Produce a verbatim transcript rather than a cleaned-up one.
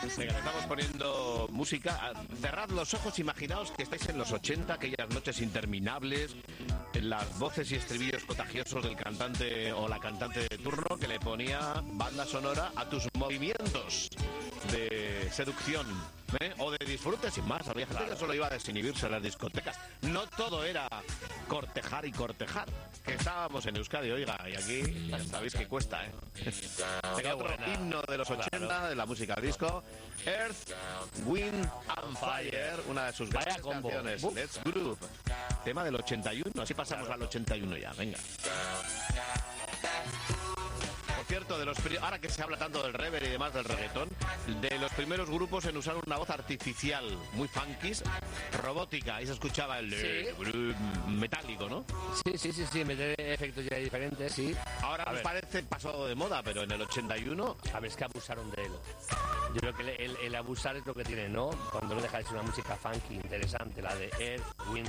Venga, le estamos poniendo música. Cerrad los ojos, imaginaos que estáis en los ochenta, aquellas noches interminables, las voces y estribillos contagiosos del cantante o la cantante de turno que le ponía banda sonora a tus movimientos de seducción, ¿eh? O de disfrute sin más. Había gente que solo iba a desinhibirse en las discotecas. No todo era cortejar y cortejar. Que estábamos en Euskadi, oiga, y aquí ya sabéis que cuesta, ¿eh? Venga, otro himno de los ochenta, de la música disco. Earth, Wind and Fire, una de sus grandes canciones. Let's Groove. Tema del ochenta y uno, así pasamos al ochenta y uno ya, venga. Por cierto, de los ahora que se habla tanto del reverb y demás del reggaetón, de los primeros grupos en usar una voz artificial muy funky, robótica, ahí se escuchaba el sí. metálico, ¿no? Sí, sí, sí, sí, meter efectos ya diferentes, sí. Ahora nos parece pasado de moda, pero en el ochenta y uno... A ver, es que abusaron de él. Yo creo que el, el, el abusar es lo que tiene, ¿no? Cuando no deja de ser una música funky interesante, la de Earth, Wind